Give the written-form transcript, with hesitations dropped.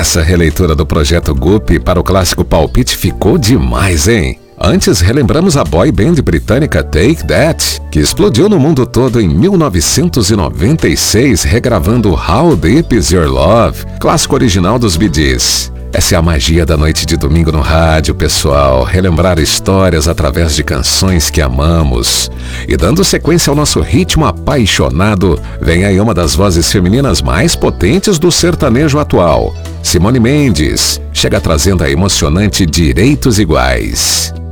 Essa releitura do Projeto Guppy para o clássico Palpite ficou demais, hein? Antes, relembramos a boy band britânica Take That, que explodiu no mundo todo em 1996, regravando How Deep Is Your Love, clássico original dos Bee Gees. Essa é a magia da noite de domingo no rádio, pessoal. Relembrar histórias através de canções que amamos. E dando sequência ao nosso ritmo apaixonado, vem aí uma das vozes femininas mais potentes do sertanejo atual. Simone Mendes chega trazendo a emocionante Direitos Iguais.